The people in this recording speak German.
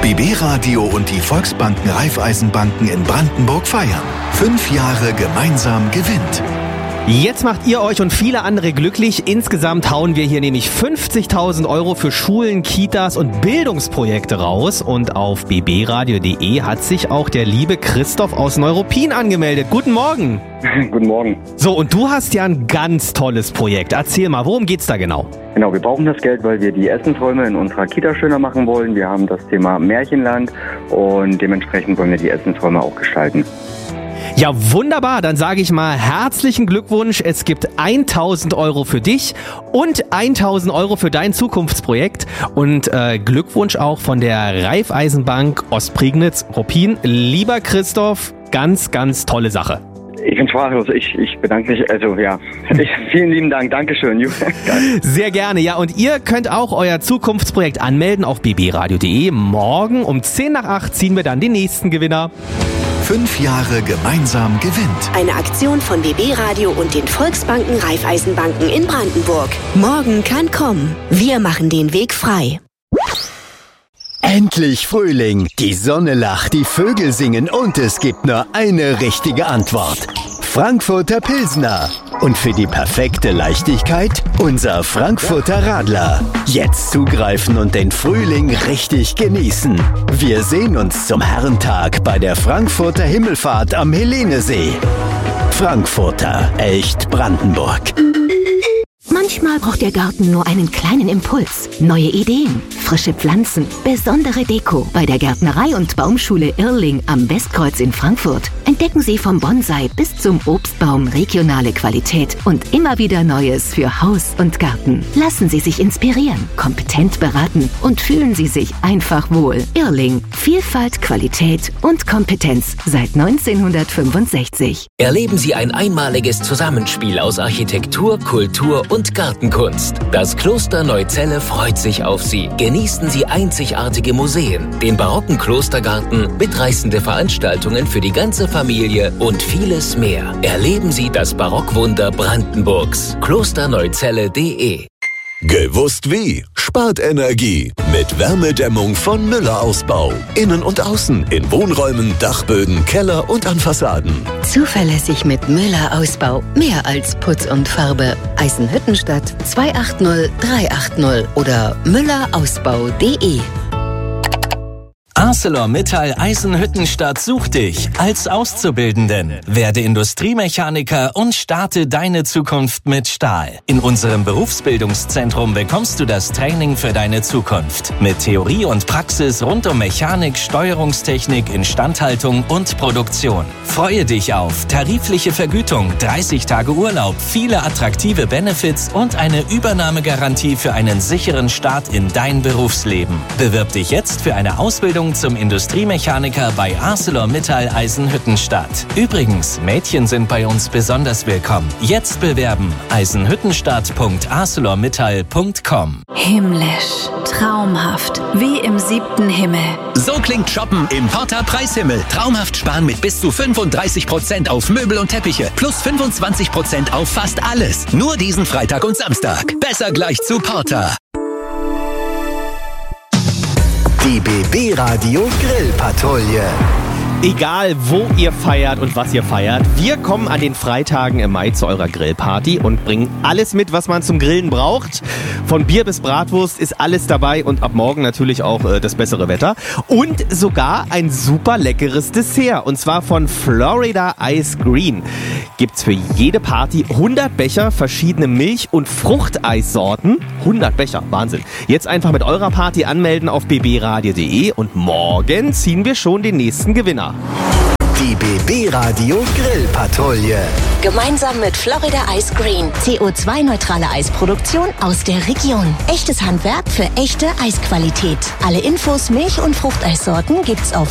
BB Radio und die Volksbanken Raiffeisenbanken in Brandenburg feiern. 5 Jahre gemeinsam gewinnt. Jetzt macht ihr euch und viele andere glücklich. Insgesamt hauen wir hier nämlich 50.000 € für Schulen, Kitas und Bildungsprojekte raus. Und auf bbradio.de hat sich auch der liebe Christoph aus Neuruppin angemeldet. Guten Morgen. Guten Morgen. So, und du hast ja ein ganz tolles Projekt. Erzähl mal, worum geht's da genau? Genau, wir brauchen das Geld, weil wir die Essensräume in unserer Kita schöner machen wollen. Wir haben das Thema Märchenland und dementsprechend wollen wir die Essensräume auch gestalten. Ja, wunderbar. Dann sage ich mal herzlichen Glückwunsch. Es gibt 1.000 € für dich und 1.000 € für dein Zukunftsprojekt. Und Glückwunsch auch von der Raiffeisenbank Ostprignitz-Ruppin. Lieber Christoph, ganz, ganz tolle Sache. Ich bin sprachlos. Ich bedanke mich. Also ja, vielen lieben Dank. Dankeschön. Sehr gerne. Ja, und ihr könnt auch euer Zukunftsprojekt anmelden auf bbradio.de. Morgen um 7:50 ziehen wir dann den nächsten Gewinner. 5 Jahre gemeinsam gewinnt. Eine Aktion von BB Radio und den Volksbanken Raiffeisenbanken in Brandenburg. Morgen kann kommen. Wir machen den Weg frei. Endlich Frühling. Die Sonne lacht, die Vögel singen und es gibt nur eine richtige Antwort. Frankfurter Pilsner. Und für die perfekte Leichtigkeit unser Frankfurter Radler. Jetzt zugreifen und den Frühling richtig genießen. Wir sehen uns zum Herrentag bei der Frankfurter Himmelfahrt am Helenesee. Frankfurter, echt Brandenburg. Manchmal braucht der Garten nur einen kleinen Impuls. Neue Ideen, frische Pflanzen, besondere Deko. Bei der Gärtnerei- und Baumschule Irling am Westkreuz in Frankfurt entdecken Sie vom Bonsai bis zum Obstbaum regionale Qualität und immer wieder Neues für Haus und Garten. Lassen Sie sich inspirieren, kompetent beraten und fühlen Sie sich einfach wohl. Irling. Vielfalt, Qualität und Kompetenz seit 1965. Erleben Sie ein einmaliges Zusammenspiel aus Architektur, Kultur und Gartenkunst. Das Kloster Neuzelle freut sich auf Sie. Genießen Sie einzigartige Museen, den barocken Klostergarten, mitreißende Veranstaltungen für die ganze Familie und vieles mehr. Erleben Sie das Barockwunder Brandenburgs. klosterneuzelle.de. Gewusst wie? Spart Energie mit Wärmedämmung von Müller Ausbau. Innen und außen, in Wohnräumen, Dachböden, Keller und an Fassaden. Zuverlässig mit Müller Ausbau. Mehr als Putz und Farbe. Eisenhüttenstadt 280 380 oder müllerausbau.de. ArcelorMittal Eisenhüttenstadt sucht dich als Auszubildenden. Werde Industriemechaniker und starte deine Zukunft mit Stahl. In unserem Berufsbildungszentrum bekommst du das Training für deine Zukunft. Mit Theorie und Praxis rund um Mechanik, Steuerungstechnik, Instandhaltung und Produktion. Freue dich auf tarifliche Vergütung, 30 Tage Urlaub, viele attraktive Benefits und eine Übernahmegarantie für einen sicheren Start in dein Berufsleben. Bewirb dich jetzt für eine Ausbildung zum Industriemechaniker bei ArcelorMittal Eisenhüttenstadt. Übrigens, Mädchen sind bei uns besonders willkommen. Jetzt bewerben. eisenhüttenstadt.arcelormittal.com. Himmlisch, traumhaft, wie im 7. Himmel. So klingt Shoppen im Porta Preishimmel. Traumhaft sparen mit bis zu 35% auf Möbel und Teppiche. Plus 25% auf fast alles. Nur diesen Freitag und Samstag. Besser gleich zu Porta. Die BB Radio Grillpatrouille. Egal, wo ihr feiert und was ihr feiert, wir kommen an den Freitagen im Mai zu eurer Grillparty und bringen alles mit, was man zum Grillen braucht. Von Bier bis Bratwurst ist alles dabei und ab morgen natürlich auch das bessere Wetter. Und sogar ein super leckeres Dessert, und zwar von Florida Ice Green. Gibt's für jede Party 100 Becher, verschiedene Milch- und Fruchteissorten. 100 Becher, Wahnsinn. Jetzt einfach mit eurer Party anmelden auf bbradio.de und morgen ziehen wir schon den nächsten Gewinner. Die BB Radio Grillpatrouille. Gemeinsam mit Florida Ice Green. CO2-neutrale Eisproduktion aus der Region. Echtes Handwerk für echte Eisqualität. Alle Infos, Milch- und Fruchteissorten gibt's auf